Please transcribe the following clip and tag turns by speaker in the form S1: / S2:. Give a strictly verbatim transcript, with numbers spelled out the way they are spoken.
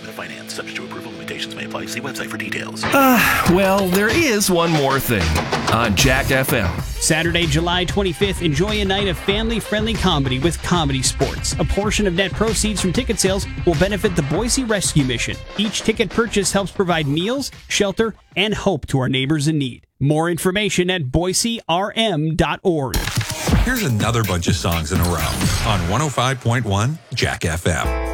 S1: Department of Finance. Subject to approval, limitations may apply. See website for details.
S2: Uh, well, there is one more thing on Jack F M.
S3: Saturday, July twenty-fifth, enjoy a night of family-friendly comedy with Comedy Sports. A portion of net proceeds from ticket sales will benefit the Boise Rescue Mission. Each ticket purchase helps provide meals, shelter, and hope to our neighbors in need. More information at boise r m dot org.
S4: Here's another bunch of songs in a row on one oh five point one Jack F M.